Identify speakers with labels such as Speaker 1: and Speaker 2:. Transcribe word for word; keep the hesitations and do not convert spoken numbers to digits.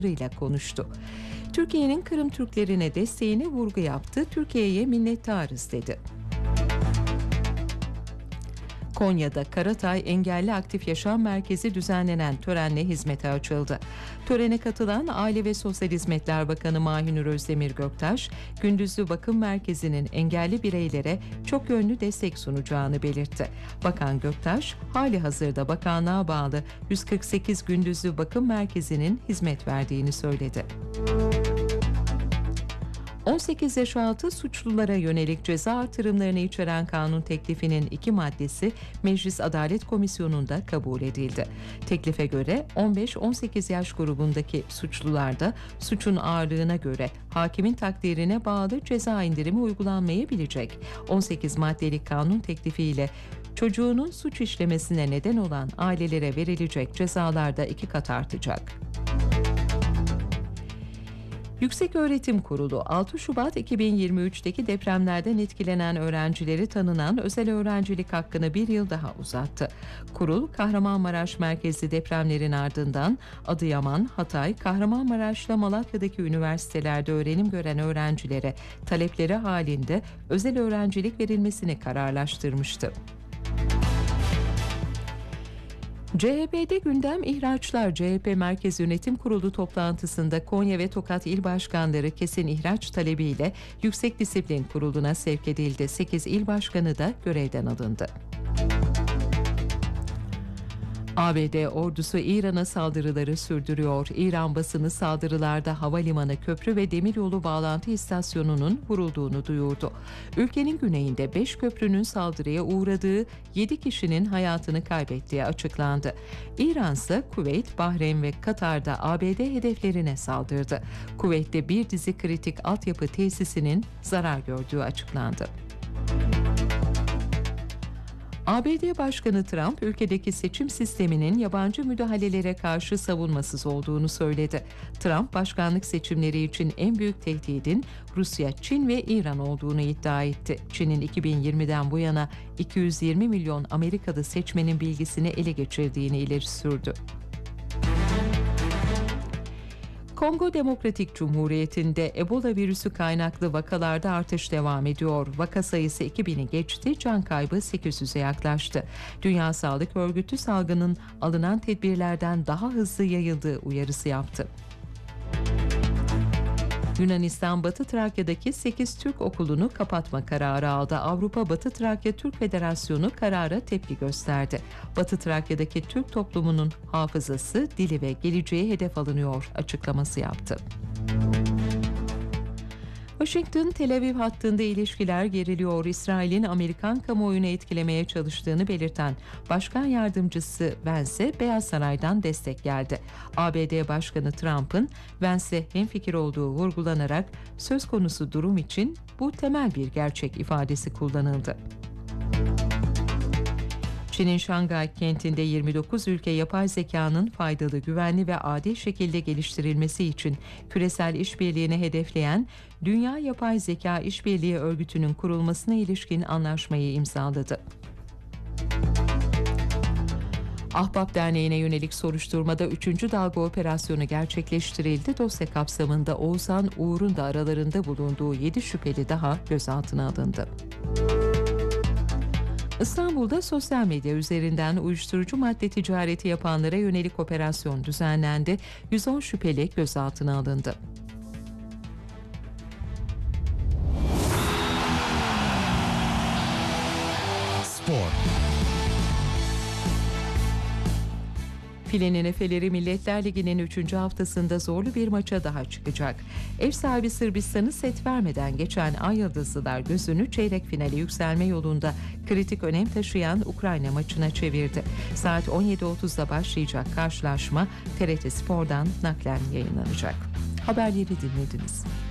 Speaker 1: ile konuştu. Türkiye'nin Kırım Türklerine desteğine vurgu yaptı. Türkiye'ye minnettarız dedi. Konya'da Karatay Engelli Aktif Yaşam Merkezi düzenlenen törenle hizmete açıldı. Törene katılan Aile ve Sosyal Hizmetler Bakanı Mahinur Özdemir Göktaş, Gündüzlü Bakım Merkezi'nin engelli bireylere çok yönlü destek sunacağını belirtti. Bakan Göktaş, hali hazırda bakanlığa bağlı yüz kırk sekiz Gündüzlü Bakım Merkezi'nin hizmet verdiğini söyledi. on sekiz yaş altı suçlulara yönelik ceza artırımlarını içeren kanun teklifinin iki maddesi Meclis Adalet Komisyonu'nda kabul edildi. Teklife göre on beş on sekiz yaş grubundaki suçlularda suçun ağırlığına göre hakimin takdirine bağlı ceza indirimi uygulanmayabilecek. on sekiz maddelik kanun teklifiyle çocuğunun suç işlemesine neden olan ailelere verilecek cezalar da iki kat artacak. Yükseköğretim Kurulu altı Şubat iki bin yirmi üçteki depremlerden etkilenen öğrencileri tanınan özel öğrencilik hakkını bir yıl daha uzattı. Kurul, Kahramanmaraş merkezli depremlerin ardından Adıyaman, Hatay, Kahramanmaraş'la Malatya'daki üniversitelerde öğrenim gören öğrencilere talepleri halinde özel öğrencilik verilmesini kararlaştırmıştı. C H P'de gündem ihraçlar. C H P Merkez Yönetim Kurulu toplantısında Konya ve Tokat İl Başkanları kesin ihraç talebiyle Yüksek Disiplin Kurulu'na sevk edildi. sekiz il başkanı da görevden alındı. A B D ordusu İran'a saldırıları sürdürüyor. İran basını saldırılarda havalimanı, köprü ve demiryolu bağlantı istasyonunun vurulduğunu duyurdu. Ülkenin güneyinde beş köprünün saldırıya uğradığı, yedi kişinin hayatını kaybettiği açıklandı. İran ise Kuveyt, Bahreyn ve Katar'da A B D hedeflerine saldırdı. Kuveyt'te bir dizi kritik altyapı tesisinin zarar gördüğü açıklandı. A B D Başkanı Trump, ülkedeki seçim sisteminin yabancı müdahalelere karşı savunmasız olduğunu söyledi. Trump, başkanlık seçimleri için en büyük tehdidin Rusya, Çin ve İran olduğunu iddia etti. Çin'in iki bin yirmiden bu yana iki yüz yirmi milyon Amerikalı seçmenin bilgisini ele geçirdiğini ileri sürdü. Kongo Demokratik Cumhuriyeti'nde Ebola virüsü kaynaklı vakalarda artış devam ediyor. Vaka sayısı iki bini geçti, can kaybı sekiz yüze yaklaştı. Dünya Sağlık Örgütü salgının alınan tedbirlerden daha hızlı yayıldığı uyarısı yaptı. Yunanistan, Batı Trakya'daki sekiz Türk okulunu kapatma kararı aldı. Avrupa Batı Trakya Türk Federasyonu karara tepki gösterdi. Batı Trakya'daki Türk toplumunun hafızası, dili ve geleceği hedef alınıyor açıklaması yaptı. Washington-Tel Aviv hattında ilişkiler geriliyor. İsrail'in Amerikan kamuoyunu etkilemeye çalıştığını belirten Başkan Yardımcısı Vance'e Beyaz Saray'dan destek geldi. A B D Başkanı Trump'ın Vance'le hemfikir olduğu vurgulanarak söz konusu durum için bu temel bir gerçek ifadesi kullanıldı. Çin'in Şangay kentinde yirmi dokuz ülke yapay zekanın faydalı, güvenli ve adil şekilde geliştirilmesi için küresel işbirliğini hedefleyen Dünya Yapay Zeka İşbirliği Örgütü'nün kurulmasına ilişkin anlaşmayı imzaladı. Ahbap Derneği'ne yönelik soruşturmada üçüncü dalga operasyonu gerçekleştirildi. Dosya kapsamında Oğuzhan Uğur'un da aralarında bulunduğu yedi şüpheli daha gözaltına alındı. İstanbul'da sosyal medya üzerinden uyuşturucu madde ticareti yapanlara yönelik operasyon düzenlendi. yüz on şüpheli gözaltına alındı.
Speaker 2: Spor.
Speaker 1: Filenin Efeleri Milletler Ligi'nin üçüncü haftasında zorlu bir maça daha çıkacak. Ev sahibi Sırbistan'ı set vermeden geçen Ay Yıldızlılar gözünü çeyrek finale yükselme yolunda kritik önem taşıyan Ukrayna maçına çevirdi. Saat on yedi otuzda başlayacak karşılaşma T R T Spor'dan naklen yayınlanacak. Haberleri dinlediniz.